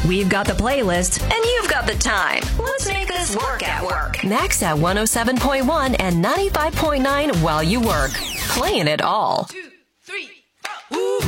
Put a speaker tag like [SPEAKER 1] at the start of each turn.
[SPEAKER 1] We've got the playlist, and you've got the time. Let's make this work at work. Max at 107.1 and 95.9 while you work. Playing it all.